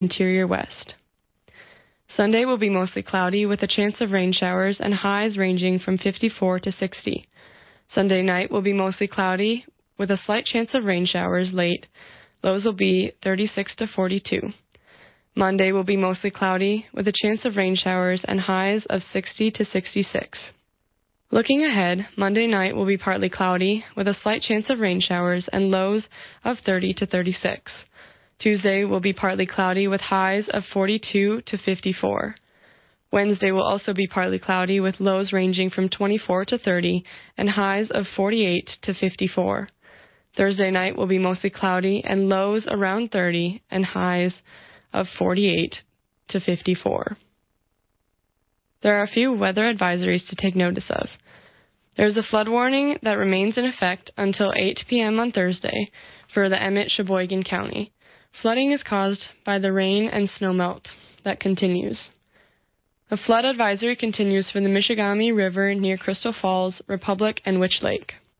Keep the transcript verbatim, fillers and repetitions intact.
interior west. Sunday will be mostly cloudy with a chance of rain showers and highs ranging from fifty-four to sixty. Sunday night will be mostly cloudy with a slight chance of rain showers late. Lows will be thirty-six to forty-two. Monday will be mostly cloudy with a chance of rain showers and highs of sixty to sixty-six. Looking ahead, Monday night will be partly cloudy with a slight chance of rain showers and lows of thirty to thirty-six. Tuesday will be partly cloudy with highs of forty-two to fifty-four. Wednesday will also be partly cloudy with lows ranging from twenty-four to thirty and highs of forty-eight to fifty-four. Thursday night will be mostly cloudy and lows around thirty and highs of forty-eight to fifty-four. There are a few weather advisories to take notice of. There is a flood warning that remains in effect until eight p.m. on Thursday for the Emmett-Sheboygan County. Flooding is caused by the rain and snowmelt that continues. A flood advisory continues for the Michigamme River near Crystal Falls, Republic, and Witch Lake.